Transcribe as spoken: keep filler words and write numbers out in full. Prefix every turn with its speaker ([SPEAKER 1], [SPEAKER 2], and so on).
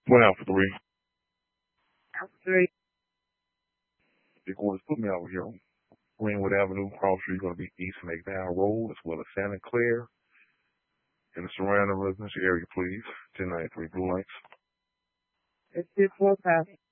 [SPEAKER 1] One out for three.
[SPEAKER 2] Out for three.
[SPEAKER 1] Big orders put me out here on Greenwood Avenue. Cross Street going to be East McDowell Road, as well as Santa Clara. In the surrounding residential area, please. ten ninety-three Blue Lights.
[SPEAKER 2] It's two four five.